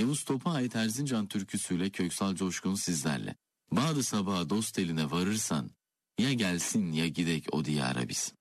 Yavuz Top'a ait Erzincan türküsüyle Köksal Coşkun sizlerle. Bağdı sabaha dost eline varırsan, ya gelsin ya gidek o diyara biz.